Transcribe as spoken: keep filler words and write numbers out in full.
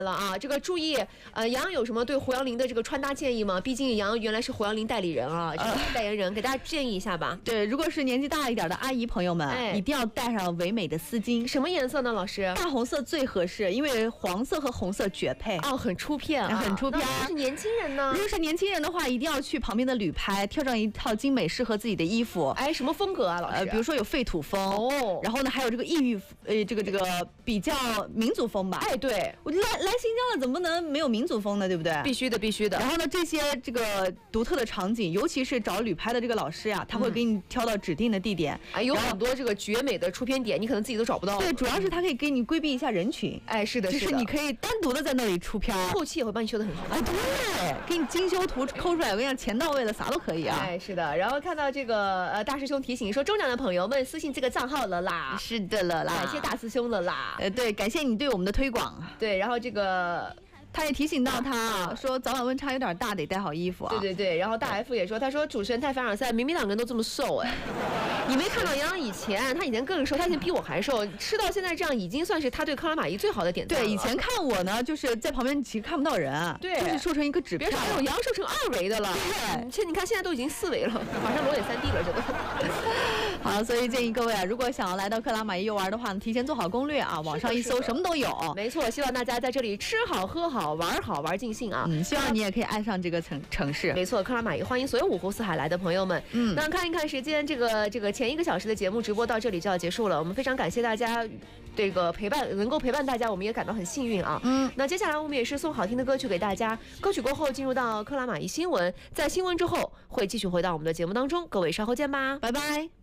了啊，这个注意，呃，杨洋有什么对胡杨林的这个穿搭建议吗？毕竟杨洋原来是胡杨林代理人啊，这个代言人，给大家建议一下吧。 对，如果是年纪大一点的阿姨朋友们， 哎一定要带上唯美的丝巾， 什么颜色呢，老师？ 大红色最合适，因为黄色和红色绝配。 哦，很出片啊， 很出片。 那是年轻人呢？ 如果是年轻人的话，一定要去旁边的旅拍，挑上一套精美适合自己的衣服。 哎，什么风格啊，老师？ 呃，比如说有废土风哦，然后呢，还有这个异域，呃，这个这个比较民族风吧。 哎，对， 我来来新疆了，怎么能没有民族风呢？对不对？ 必须的，必须的。 然后呢，这些这个独特的场景，尤其是找旅拍的这个老师呀、啊，他会给你挑到指定的地点， 哎、嗯，有很多这个绝美的出片点，你可能自己都找不到。 对，主要是他可以给你规避一下人群。 哎，是的，是的， 就是你可以单独的在那里出片， 后期也会帮你修得很好。 哎，对，给你精修图抠出来，我跟你讲，钱到位了，啥都可以啊。 哎，是的。然后看到这个呃大师兄提醒说，中奖的朋友们私信这个账号了啦。 是的了啦， 感谢大师兄了啦。 呃，对，感谢你对我们的推广。 对，然后这个。 他也提醒到他啊，说早晚温差有点大，得带好衣服啊。 对对对，然后大 F 也说，他说主持人太凡尔赛，明明两个人都这么瘦哎，你没看到杨洋以前，他以前更瘦，他以前比我还瘦，吃到现在这样，已经算是他对克拉玛依最好的点赞了。 对，以前看我呢，就是在旁边其实看不到人， 对， 就是瘦成一个纸片。 别说有杨瘦成二维的了， 对， 现你看现在都已经四维了，马上裸眼三 D 了，这都。 好，所以建议各位啊，如果想要来到克拉玛依游玩的话呢，提前做好攻略啊，网上一搜什么都有。 没错，希望大家在这里吃好喝好玩好玩尽兴啊！ 嗯，希望你也可以爱上这个城城市。 没错，克拉玛依欢迎所有五湖四海来的朋友们。嗯，那看一看时间，这个这个前一个小时的节目直播到这里就要结束了。我们非常感谢大家这个陪伴，能够陪伴大家，我们也感到很幸运啊。嗯，那接下来我们也是送好听的歌曲给大家。歌曲过后进入到克拉玛依新闻，在新闻之后会继续回到我们的节目当中，各位稍后见吧， 拜拜。